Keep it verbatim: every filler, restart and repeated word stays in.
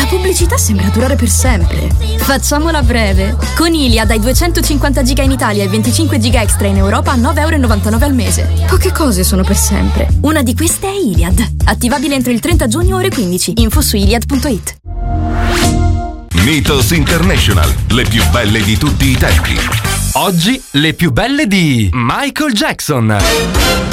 La pubblicità sembra durare per sempre. Facciamola breve. Con Iliad hai duecentocinquanta giga in Italia e venticinque giga extra in Europa a nove e novantanove euro al mese. Poche cose sono per sempre. Una di queste è Iliad. Attivabile entro il trenta giugno ore quindici. Info su iliad punto it. Mythos International, le più belle di tutti i tempi. Oggi le più belle di Michael Jackson.